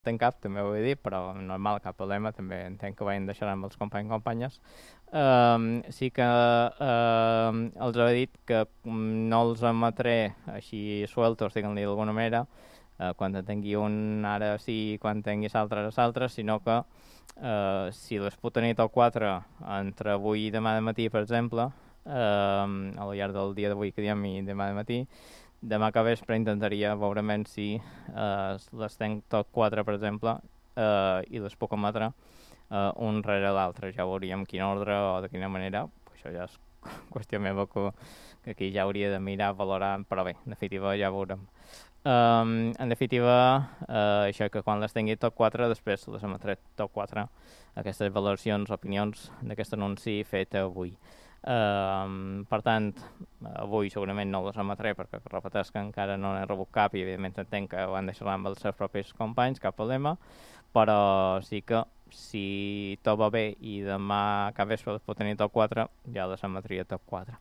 en cap, també ho he dit, però normal, cap problema, també entenc que ho hem deixat amb els companys i companyes. Sí que els he dit que no els emetré així sueltos, diguem-li d'alguna manera, quan en tingui un ara sí, quan tinguis altres, sinó que si les puc tenir tot 4 entre avui i demà de matí, per exemple, al llarg del dia d'avui que diem i demà de matí, demà que vespre intentaria veure si les tenc tot 4, per exemple, i les puc emetre un rere l'altre. Ja veuríem quin ordre o de quina manera. Això ja és qüestió meva que aquí ja hauria de mirar, valorar, però bé, en definitiva ja veurem. En definitiva, això que quan les tingui tot 4, després les emetré tot 4, aquestes valoracions, opinions d'aquest anunci fet avui. Per tant, avui segurament no les emetré perquè repeteix que encara no n'he rebut cap i evidentment entenc que ho han de xerrar amb els seus propis companys, cap problema, però sí que si tot va bé i demà cap vespre les pot tenir tot 4, ja les emetria tot 4.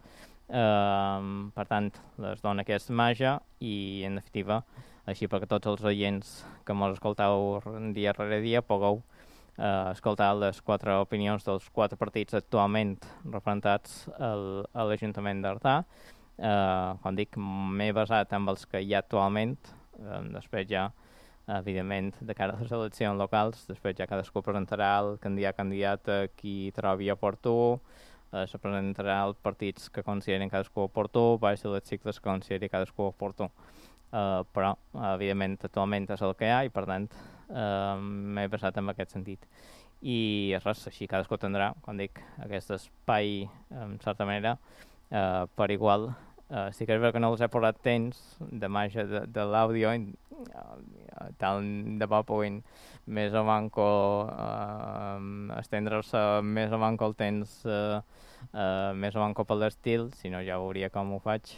Per tant, les dono aquest marge i en definitiva, així perquè tots els oients que mos escolteu dia rere dia pugueu escoltar les 4 opinions dels 4 partits actualment representats a l'Ajuntament d'Artà. Com dic, m'he basat en els que hi ha actualment, després ja, evidentment, de cara a les eleccions locals, després ja cadascú presentarà el candidat a qui trobi oportú, se presentarà els partits que considerin cadascú oportú, baix de les cicles que consideri cadascú oportú. Però, evidentment, actualment és el que hi ha i, per tant, m'he basat en aquest sentit. I res, així cadascú tindrà, com dic, aquest espai, en certa manera, per igual. Sí que és veritat que no els he posat temps de marge de l'àudio, tal de bo puguin més o manco estendre-se més o manco el temps, més o manco per l'estil, si no ja veuria com ho faig.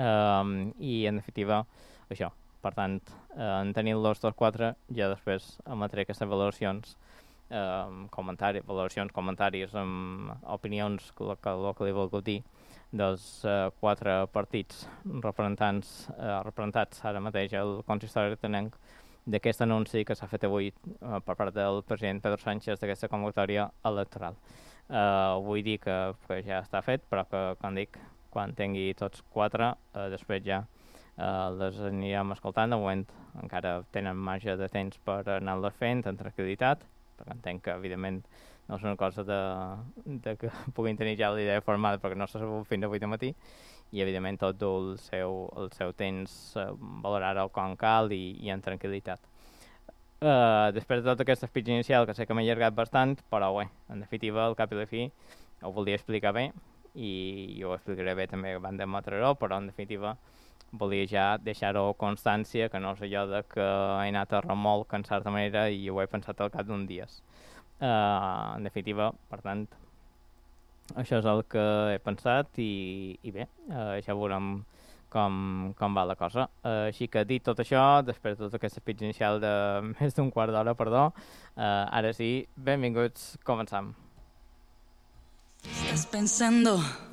I en definitiva, això. Per tant, en tenint-los tots 4, ja després emetré aquestes valoracions, valoracions, comentaris, opinions, el que li volgut dir, dels 4 partits representats ara mateix al consistori tenenc d'aquest anunci que s'ha fet avui per part del president Pedro Sánchez d'aquesta convocatòria electoral. Vull dir que ja està fet, però que, com dic, quan tingui tots 4, després ja les anirem escoltant. De moment encara tenen marge de temps per anar-les fent amb tranquil·litat, perquè entenc que, evidentment, no és una cosa de que puguin tenir ja la idea formada perquè no s'ha sabut fins a 8 de matí i, evidentment, tot el seu temps valorar-ho com cal i en tranquil·litat. Després de tot aquest speech inicial, que sé que m'he allargat bastant, però bé, en definitiva, al cap i la fi, ho volia explicar bé i ho explicaré bé també abans d'emetre-ho, però en definitiva volia ja deixar-ho constància, que no és allò de que he anat a remolc en certa manera i ho he pensat al cap d'un dies. En definitiva, per tant, això és el que he pensat i bé, ja veurem com va la cosa. Així que dit tot això, després de tot aquest speech inicial de més d'un quart d'hora, perdó, ara sí, benvinguts, començam. Estás pensando